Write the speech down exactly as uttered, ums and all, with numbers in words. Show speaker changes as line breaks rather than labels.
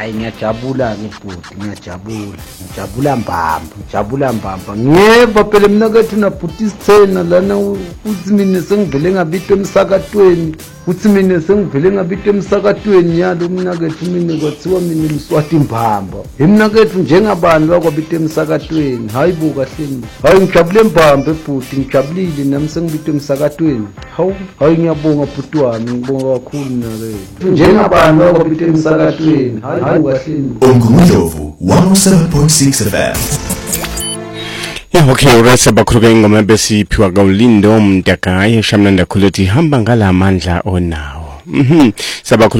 hayi ngiyajabula ngibhuti ngiyajabula ngijabula mbamba ngijabula mbamba ngiyeva phela mina kathi nabhuti isithena lana uthi mina sengivele ngabitwe emsakatweni uthi mina sengivele ngabitwe emsakatweni yalo mina kathi mina kwathiwa mina Mswati mbamba mina kathi njengabani bakwabitwe emsakatweni hayi bo kahleni hayi ngijabule mbamba ebhuti ngijabulile nami sengibitwe emsakatweni hawu hayi ngiyabonga bhuti wami ngibonga kakhulu mina ke njengabani bakwabitwe emsakatweni hayi bo kahleni
Umgungundlovu one oh seven point six F M.
Yeah, okay, urasa bakhuluka ingoma besiphiwa kaUlindo Mdakaye shamnanda khuluthi hamba ngala amandla onawo. Mhm. Sabakhuluka